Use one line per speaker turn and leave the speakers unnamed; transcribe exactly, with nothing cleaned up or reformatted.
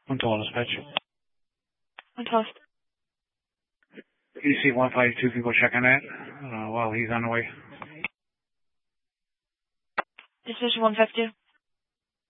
One tall dispatch.
One toast.
E C one five two can go check on that uh, while he's on the way.
Decision one fifty.